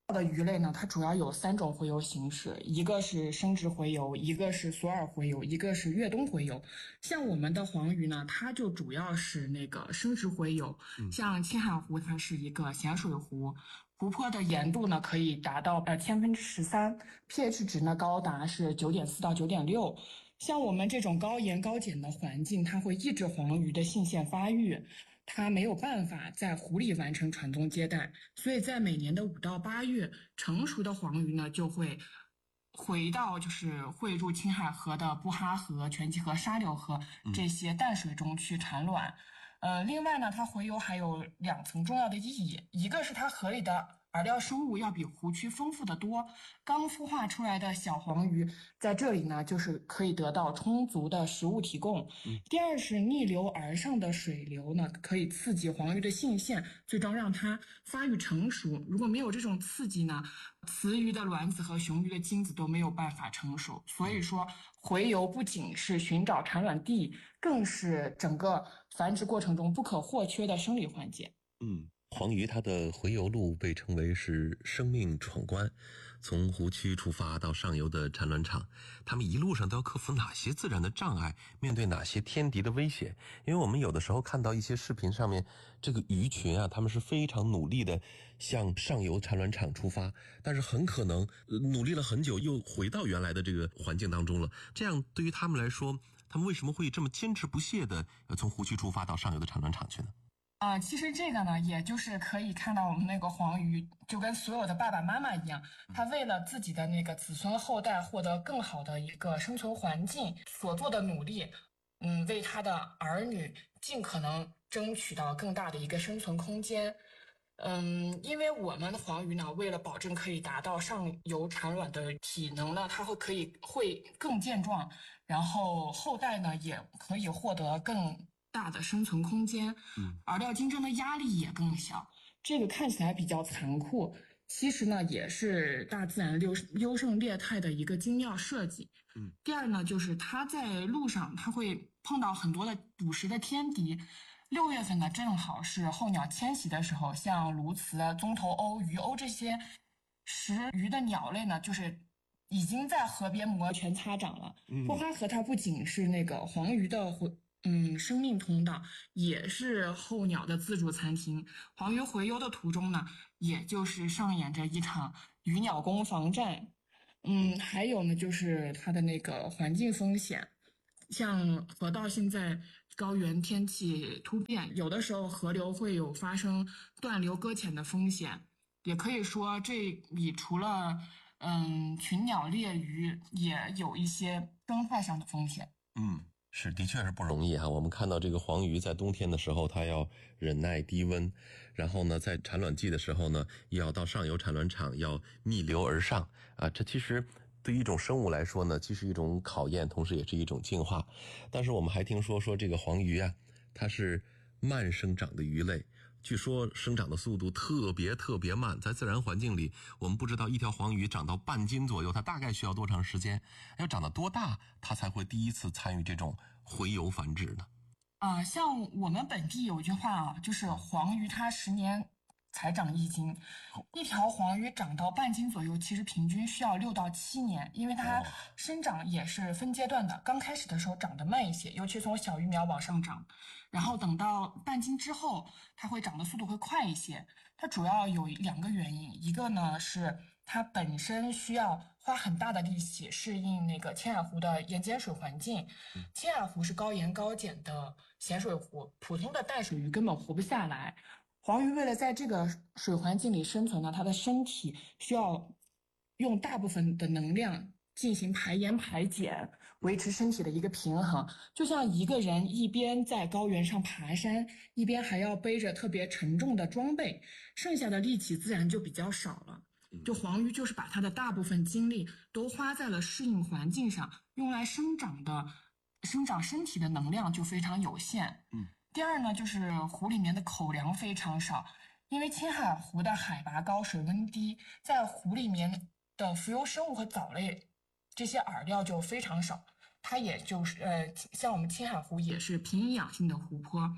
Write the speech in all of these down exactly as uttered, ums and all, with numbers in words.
的鱼类呢，它主要有三种洄游形式，一个是生殖洄游，一个是索尔洄游，一个是越冬洄游。像我们的黄鱼呢，它就主要是那个生殖洄游。像青海湖，它是一个咸水湖，湖泊的盐度呢可以达到呃千分之十三，pH 值呢高达是九点四到九点六。像我们这种高盐高碱的环境，它会抑制黄鱼的性腺发育。它没有办法在湖里完成传宗接代，所以在每年的五到八月，成熟的黄鱼呢就会回到就是汇入青海河的布哈河、全集河、沙流河这些淡水中去产卵。呃，另外呢，它洄游还有两层重要的意义，一个是它河里的饵料生物要比湖区丰富得多，刚孵化出来的小黄鱼在这里呢，就是可以得到充足的食物提供。第二是逆流而上的水流呢，可以刺激黄鱼的性腺，最终让它发育成熟。如果没有这种刺激呢，雌鱼的卵子和雄鱼的精子都没有办法成熟。所以说，洄游不仅是寻找产卵地，更是整个繁殖过程中不可或缺的生理环节。 嗯。黄鱼它的洄游路被称为是生命闯关，从湖区出发到上游的产卵场，它们一路上都要克服哪些自然的障碍，面对哪些天敌的威胁。因为我们有的时候看到一些视频上面，这个鱼群啊，它们是非常努力的向上游产卵场出发，但是很可能努力了很久又回到原来的这个环境当中了。这样对于他们来说，他们为什么会这么坚持不懈的从湖区出发到上游的产卵场去呢？ 啊、呃，其实这个呢，也就是可以看到我们那个黄鱼，就跟所有的爸爸妈妈一样，他为了自己的那个子孙后代获得更好的一个生存环境所做的努力，嗯，为他的儿女尽可能争取到更大的一个生存空间。嗯，因为我们的黄鱼呢，为了保证可以达到上游产卵的体能呢，它会可以会更健壮，然后后代呢也可以获得更大的生存空间，嗯，饵料竞争的压力也更小。这个看起来比较残酷，其实呢也是大自然优优胜劣汰的一个精妙设计。嗯，第二呢，就是它在路上它会碰到很多的捕食的天敌。六月份呢，正好是候鸟迁徙的时候，像鸬鹚、棕头鸥、鱼鸥这些食鱼的鸟类呢，就是已经在河边摩拳擦掌了。布哈河它不仅是那个黄鱼的嗯生命通道，也是候鸟的自助餐厅。黄鱼洄游的途中呢，也就是上演着一场鱼鸟攻防战。嗯，还有呢，就是它的那个环境风险。像河道现在高原天气突变，有的时候河流会有发生断流搁浅的风险，也可以说这里除了嗯群鸟猎鱼，也有一些生态上的风险。 嗯，是，的确是不容易哈。我们看到这个黄鱼在冬天的时候，它要忍耐低温，然后呢，在产卵季的时候呢，要到上游产卵场，要逆流而上啊。这其实对于一种生物来说呢，既是一种考验，同时也是一种进化。但是我们还听说说这个黄鱼啊，它是慢生长的鱼类，据说生长的速度特别特别慢，在自然环境里，我们不知道一条黄鱼长到半斤左右，它大概需要多长时间？要长到多大，它才会第一次参与这种洄游繁殖呢？ 啊、呃，像我们本地有句话啊，就是黄鱼它十年才长一斤，一条黄鱼长到半斤左右，其实平均需要六到七年，因为它生长也是分阶段的。刚开始的时候长得慢一些，尤其从小鱼苗往上长，然后等到半斤之后，它会长的速度会快一些。它主要有两个原因，一个呢是它本身需要花很大的力气适应那个青海湖的盐碱水环境。青海湖是高盐高碱的咸水湖，普通的淡水鱼根本活不下来。黄鱼为了在这个水环境里生存呢，它的身体需要用大部分的能量进行排盐排碱，维持身体的一个平衡。就像一个人一边在高原上爬山，一边还要背着特别沉重的装备，剩下的力气自然就比较少了。就黄鱼就是把它的大部分精力都花在了适应环境上，用来生长的生长身体的能量就非常有限。嗯。第二呢，就是湖里面的口粮非常少，因为青海湖的海拔高，水温低，在湖里面的浮游生物和藻类这些饵料就非常少。它也就是呃，像我们青海湖也是贫营养性的湖泊，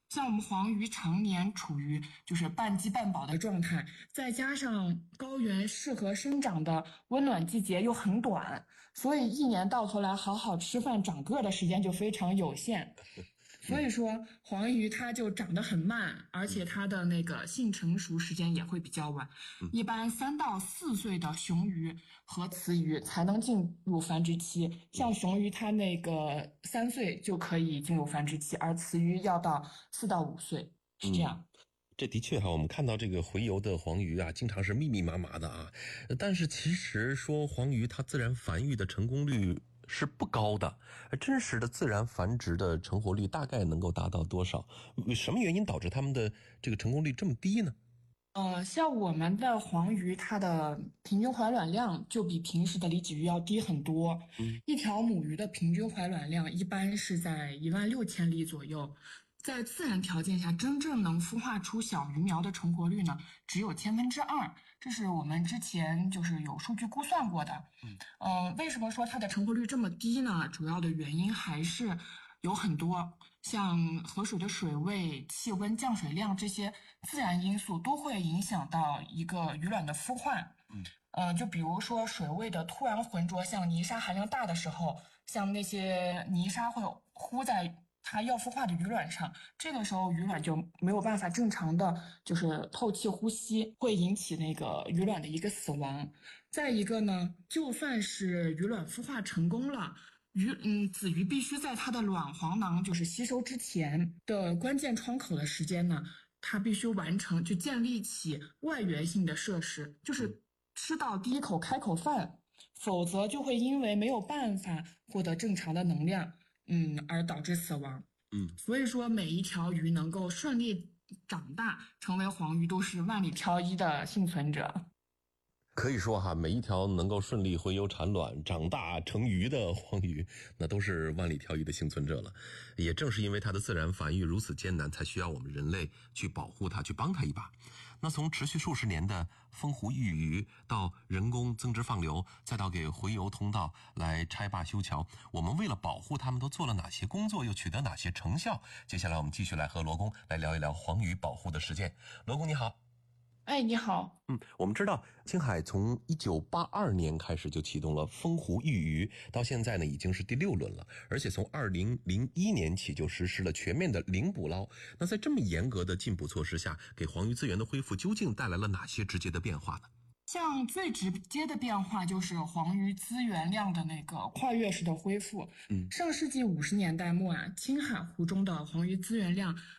像我们黄鱼常年处于就是半饥半饱的状态，再加上高原适合生长的温暖季节又很短，所以一年到头来好好吃饭长个的时间就非常有限。所以说黄鱼它就长得很慢，而且它的那个性成熟时间也会比较晚，一般三到四岁的雄鱼和雌鱼才能进入繁殖期，像雄鱼它那个三岁就可以进入繁殖期，而雌鱼要到四到五岁，是这样。 嗯这的确哈，我们看到这个洄游的黄鱼啊，经常是密密麻麻的啊。但是其实说黄鱼它自然繁育的成功率是不高的，真实的自然繁殖的成活率大概能够达到多少？什么原因导致它们的这个成功率这么低呢？ 呃，像我们的黄鱼，它的平均怀卵量就比平时的里脊鱼要低很多。 嗯， 一条母鱼的平均怀卵量一般是在一万六千粒左右。在自然条件下，真正能孵化出小鱼苗的成活率呢，只有千分之二。这是我们之前就是有数据估算过的。嗯，呃，为什么说它的成活率这么低呢？主要的原因还是有很多，像河水的水位、气温、降水量这些自然因素都会影响到一个鱼卵的孵化。嗯，呃，就比如说水位的突然浑浊，像泥沙含量大的时候，像那些泥沙会糊在它要孵化的鱼卵上，这个时候鱼卵就没有办法正常的就是透气呼吸，会引起那个鱼卵的一个死亡。再一个呢，就算是鱼卵孵化成功了。鱼嗯，子鱼必须在它的卵黄囊就是吸收之前的关键窗口的时间呢，它必须完成就建立起外源性的设施，就是吃到第一口开口饭，否则就会因为没有办法获得正常的能量，嗯，而导致死亡。 嗯， 所以说每一条鱼能够顺利长大成为黄鱼，都是万里挑一的幸存者。 可以说哈，每一条能够顺利洄游产卵、长大成鱼的黄鱼，那都是万里挑一的幸存者了。也正是因为它的自然繁育如此艰难，才需要我们人类去保护它，去帮它一把。那从持续数十年的风湖育鱼，到人工增殖放流，再到给洄游通道来拆坝修桥，我们为了保护它们都做了哪些工作，又取得哪些成效？接下来我们继续来和罗工来聊一聊黄鱼保护的实践。罗工你好。 哎，你好。 嗯，我们知道青海从一九八二年开始就启动了风湖育鱼，到现在呢已经是第六轮了，而且从二零零一年起就实施了全面的零捕捞。那在这么严格的禁捕措施下，给黄鱼资源的恢复究竟带来了哪些直接的变化呢？ 像最直接的变化就是黄鱼资源量的那个跨越式的恢复。 嗯， 上世纪五十年代末啊，青海湖中的黄鱼资源量